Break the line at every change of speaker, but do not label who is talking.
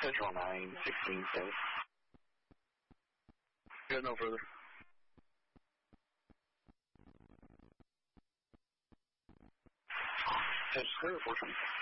Central 9, 16 safe.
Good, no further.
Clear, 420.